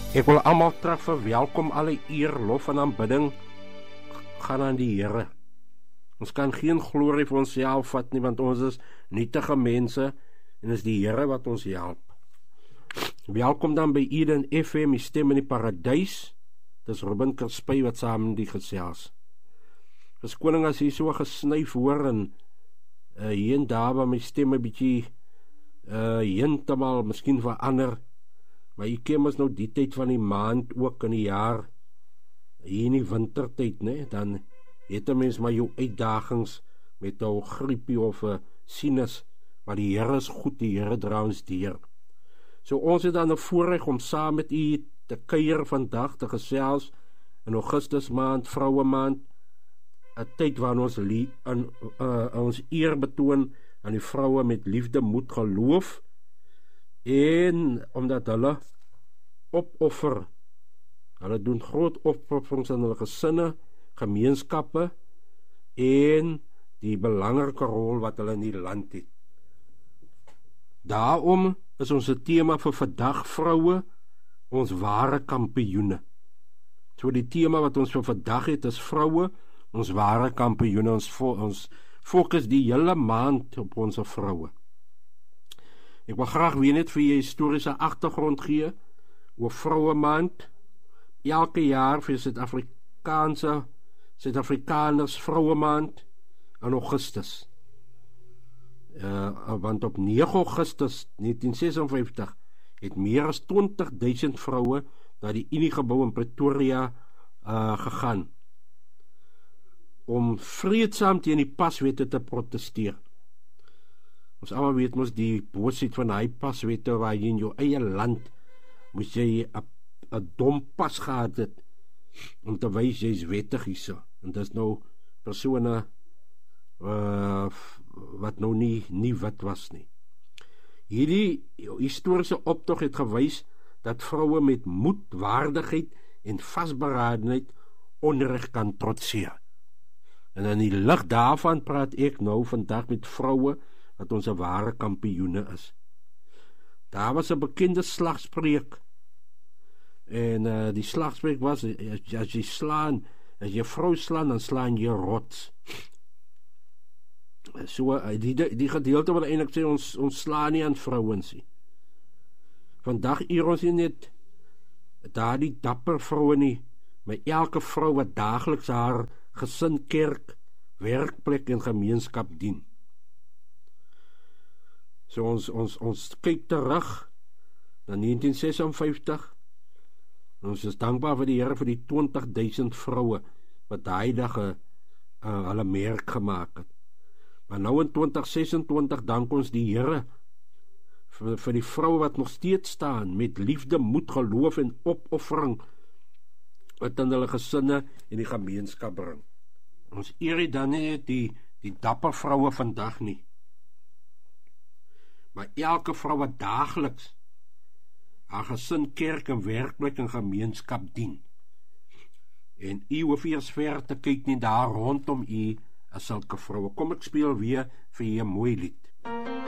Ek wil almal terug verwelkom, alle eer, lof en aanbidding gaan aan die Here. Ons kan geen glorie vir onsself vat nie, want ons is nietige mense en is die Here wat ons help. Welkom dan by Eden FM, die stem in die paradys. Dis Robin Kerspy wat saam die gesels. Verskoning as hier so gesnyf hoor en hier en daar waar my stem 'n bietjie heeltemal miskien verander. Maar jy ken mos nou die tyd van die maand ook in die jaar, hier in die wintertyd, né? Dan het 'n mens maar jou uitdagings met 'n griepie of 'n sinus, maar die Here is goed, die Here dra ons deur. So ons het dan 'n voorreg om saam met u te kuier vandag, te gesels in Augustus maand, vroue maand, 'n tyd waarin ons ons eer betoon aan die vroue met liefde, moed, geloof, en omdat hulle opoffer, hulle doen groot opofferings aan hulle gesinne, gemeenskappe en die belangrike rol wat hulle in die land het. Daarom is ons tema vir vandag vroue, ons ware kampioene. So die tema wat ons vir vandag het is vroue, ons ware kampioene. Ons fokus die hele maand op ons vroue. Ek wil graag weer net vir jy historiese agtergrond gee oor vroue maand. Elke jaar vir Suid-Afrikaners vroue maand in Augustus. Want op 9 Augustus 1956 het meer as 20.000 vroue na die Uniegebou in Pretoria gegaan om vreedsaam teen die paswette te protesteer. Ons almal weet mos die boosheid van hy paswette waar jy in jou eie land moes jy 'n dom pas gehad het om te wys jy's wettig hierso. En dis nou persone wat nou nie wit was nie. Hierdie historiese optog het gewys dat vroue met moed, waardigheid en vasberadenheid onreg kan trotseer. En in die lig daarvan praat ek nou vandag met vroue wat ons 'n ware kampioene is. Daar was 'n bekende slagspreuk. En die slagspreuk was, as jy vrou slaan, dan slaan jy rots. So die gedeelte wat eintlik sê ons slaan nie aan vrouens nie. Vandag eer ons nie net daardie dapper vroue nie, maar elke vrou wat daagliks haar gesin, kerk, werkplek en gemeenskap dien. So ons kyk terug na 1956. Ons is dankbaar vir die Here vir die 20.000 vroue wat daai dag hulle merk gemaak het. Maar nou in 2026 dank ons die Here vir die vroue wat nog steeds staan met liefde, moed, geloof en opoffering wat in hulle gesinne en die gemeenskap bring. Ons eer dan nie die dapper vroue vandag nie, maar elke vrou wat daagliks haar gesin, kerk en werkplek en gemeenskap dien. En u hoef eers ver te kyk nie, daar rondom u is sulke vroue. Kom ek speel weer vir u 'n mooi lied.